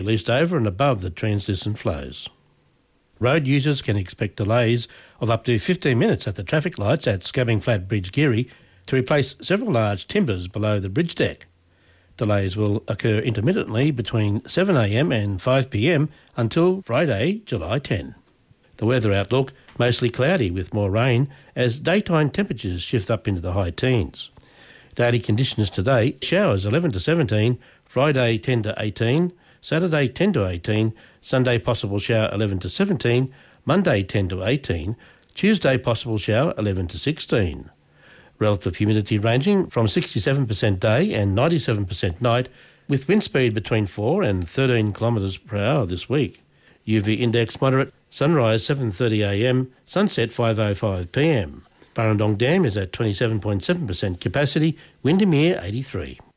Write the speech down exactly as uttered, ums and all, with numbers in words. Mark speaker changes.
Speaker 1: released over and above the translucent flows. Road users can expect delays of up to fifteen minutes at the traffic lights at Scabbing Flat Bridge Geary to replace several large timbers below the bridge deck. Delays will occur intermittently between seven a m and five p m until Friday, July tenth. The weather outlook, mostly cloudy with more rain as daytime temperatures shift up into the high teens. Daily conditions today, showers eleven to seventeen, Friday ten to eighteen, Saturday ten to eighteen, Sunday possible shower eleven to seventeen, Monday ten to eighteen, Tuesday possible shower eleven to sixteen. Relative humidity ranging from sixty-seven percent day and ninety-seven percent night, with wind speed between four and thirteen kilometres per hour this week. U V index moderate, sunrise seven thirty a m, sunset five oh five p m. Burrendong Dam is at twenty-seven point seven percent capacity, Windermere eighty-three.